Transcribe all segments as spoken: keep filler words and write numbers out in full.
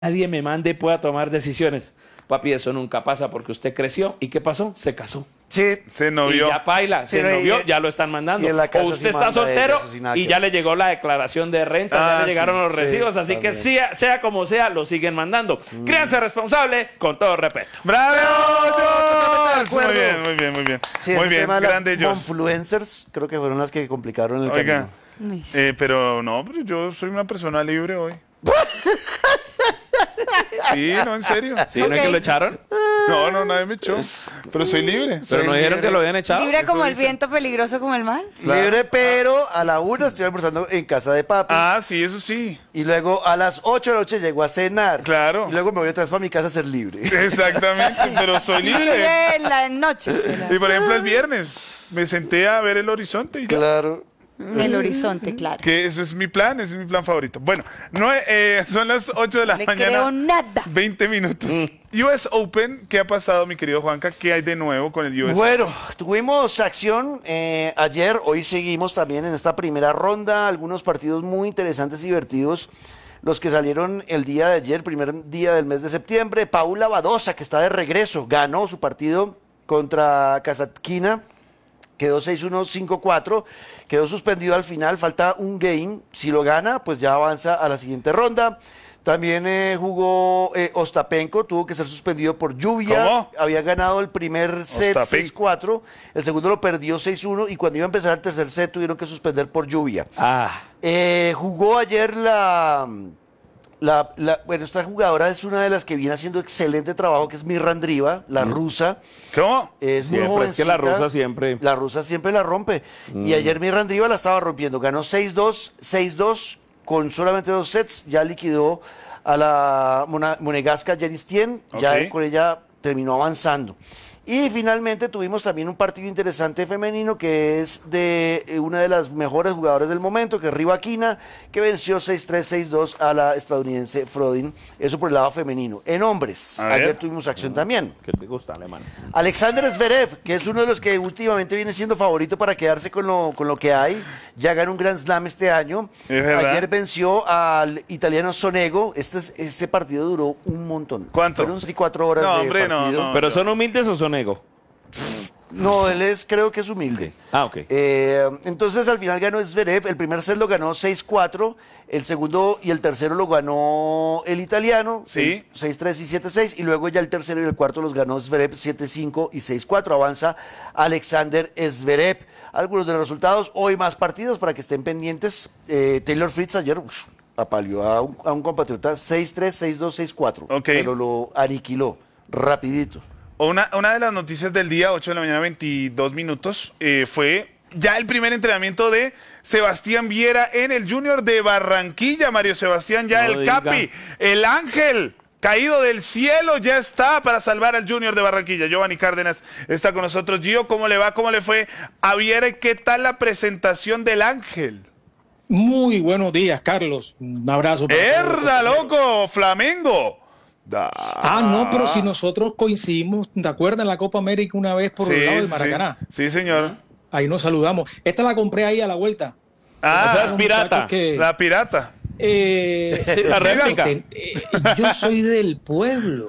nadie me mande y pueda tomar decisiones. Papi, eso nunca pasa porque usted creció. ¿Y qué pasó? Se casó. Sí. Se novió. Y ya paila, Sí, se no, y- novió, ya lo están mandando. y en la casa O usted sí está manda soltero ella, eso sí, nada y que ya ver. le llegó la declaración de renta, ya Ah, le llegaron sí, los sí, recibos, así también. que sea, sea como sea, lo siguen mandando. Créanse responsable, con todo respeto. ¡Bravo, totalmente de George! Muy acuerdo. bien, muy bien, muy bien. Sí, muy ese bien, tema de grande las George. influencers creo que fueron las que complicaron el Oiga, camino. eh, pero no, pero yo soy una persona libre hoy. Sí, no, en serio. ¿Sí? ¿No es que lo echaron? No, no, nadie me echó. Pero soy libre. Pero Soy no dijeron libre. que lo habían echado. Libre como el dicen. viento, peligroso como el mar. Claro. Libre, pero a la una estoy almorzando en casa de papi. Ah, sí, eso sí. Y luego a las ocho de la noche llego a cenar. Claro. Y luego me voy otra vez para mi casa a ser libre. Exactamente, pero soy libre. Libre en la noche. será. Y por ejemplo, el viernes me senté a ver el horizonte y ya. Claro. El horizonte, claro. Que eso es mi plan, ese es mi plan favorito. Bueno, no, eh, son las ocho de la No le mañana. creo nada. veinte minutos. U S Open, ¿qué ha pasado, mi querido Juanca? ¿Qué hay de nuevo con el U S Open? Bueno, tuvimos acción eh, ayer, hoy seguimos también en esta primera ronda, algunos partidos muy interesantes y divertidos. Los que salieron el día de ayer, primer día del mes de septiembre. Paula Badosa, que está de regreso, ganó su partido contra Kasatkina. Quedó seis uno, cinco cuatro, quedó suspendido al final, falta un game, si lo gana, pues ya avanza a la siguiente ronda. También eh, jugó eh, Ostapenko, tuvo que ser suspendido por lluvia, ¿Cómo? había ganado el primer set Ostapenko. seis cuatro, el segundo lo perdió seis uno y cuando iba a empezar el tercer set tuvieron que suspender por lluvia. Ah, Eh, jugó ayer la, la, la- Bueno, esta jugadora es una de las que viene haciendo excelente trabajo, que es Mirra Andrieva, la rusa. ¿Cómo? Es muy siempre, es que la jovencita. rusa siempre... La rusa siempre la rompe. Y ayer Mirra Andrieva la estaba rompiendo. Ganó seis dos, seis dos con solamente dos sets. Ya liquidó a la mona- monegasca Janice Tien. Ya Ok. con ella terminó avanzando. Y finalmente tuvimos también un partido interesante femenino que es de eh, una de las mejores jugadoras del momento, que es Rybakina, que venció seis tres, seis dos a la estadounidense Frodin. Eso por el lado femenino. En hombres, A ayer ver. tuvimos acción también. Que te gusta, alemán. Alexander Zverev, que es uno de los que últimamente viene siendo favorito para quedarse con lo, con lo que hay, ya ganó un Grand Slam este año. Es verdad. Ayer venció al italiano Sonego. Este, es- este partido duró un montón. ¿Cuánto? Fueron cuatro horas No, de hombre, no, partido. no. ¿Pero son humildes o son ego? No, él es, creo que es humilde. Ah, ok. Eh, entonces al final ganó Zverev, el primer set lo ganó seis cuatro, el segundo y el tercero lo ganó el italiano, Sí. seis tres y siete seis, y luego ya el tercero y el cuarto los ganó Zverev siete cinco y seis cuatro, avanza Alexander Zverev. Algunos de los resultados, hoy más partidos para que estén pendientes. Eh, Taylor Fritz ayer uf, apaleó a un, a un compatriota seis tres, seis dos, seis cuatro, Ok. pero lo aniquiló rapidito. Una, una de las noticias del día, ocho de la mañana, veintidós minutos, eh, fue ya el primer entrenamiento de Sebastián Viera en el Junior de Barranquilla. Mario Sebastián, ya No el diga. Capi, el ángel caído del cielo, ya está para salvar al Junior de Barranquilla. Giovanni Cárdenas está con nosotros. Gio, ¿cómo le va? ¿Cómo le fue a Viera? ¿Y qué tal la presentación del ángel? Muy buenos días, Carlos. Un abrazo. para todos los ¡Herda, compañeros. loco! ¡Flamengo! Da. Ah, no, pero si nosotros coincidimos, ¿te acuerdas en la Copa América una vez por Sí, el lado del sí, Maracaná? Sí, señor. Ahí nos saludamos. Esta la compré ahí a la vuelta. Ah, O sea, es Unos pirata. muchachos que, la pirata. eh, Sí, la réplica. eh, eh, yo soy del pueblo.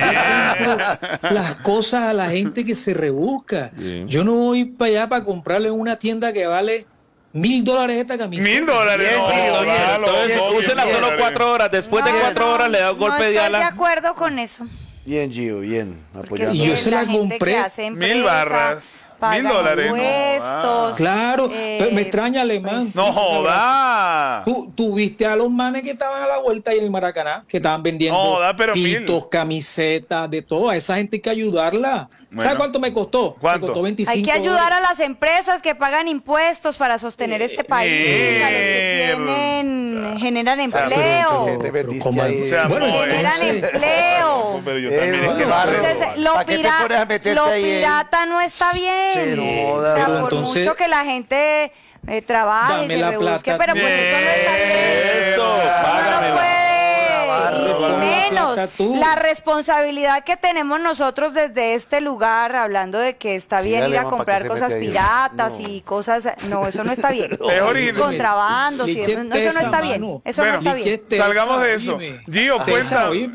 Las cosas a la gente que se rebusca. Bien. Yo no voy para allá para comprarle en una tienda que vale mil dólares esta camiseta. Mil dólares. Bien, no, Gio, bien. claro, Entonces, obvio, úsela mil solo dólares. cuatro horas. Después de No, cuatro no, horas le da un golpe no de estoy de ala. acuerdo con eso. Bien, Gio, bien, Porque apoyando. Y yo es se que la gente compré que hace mil empresa, barras, paga mil dólares, no, impuestos. Claro, eh, pero me extraña, Alemán. No joda. Tú, tú viste a los manes que estaban a la vuelta ahí en el Maracaná, que estaban vendiendo No, da, pero pitos, mil. camisetas, de todo. A esa gente hay que ayudarla. Bueno. ¿Sabes cuánto me costó? ¿Cuánto? Me costó veinticinco Hay que ayudar a dólares. las empresas que pagan impuestos para sostener este país, a los que tienen, generan sea, empleo, ¿Qué te Pero metiste ¿cómo? ahí? O sea, Bueno, no, generan entonces- empleo. Pero yo Eh, también. bueno, es que vale. barro. Entonces, lo, ¿Para qué te pira- pones a meterte lo ahí en- pirata no está bien. Sí, no, o da- sea, Pero por entonces- mucho que la gente eh, trabaje, Dame se la rebusque, plata. pero pues eso no está bien. Eso, Uno no págamela. puede, y, y Barro. menos menos plata tú. la responsabilidad que tenemos nosotros desde este lugar, hablando de que está Sí, bien dale, ir a mamá, ¿para comprar qué se cosas mete ahí? piratas No. y cosas, no, eso no está bien. Mejor ir- Contrabando, sí, ¿Y qué no, eso no tesa, está bien, mano? eso Bueno, no está ¿Y bien. qué tesa? Salgamos de eso. Dime. Gio, Tesa, cuenta. oye,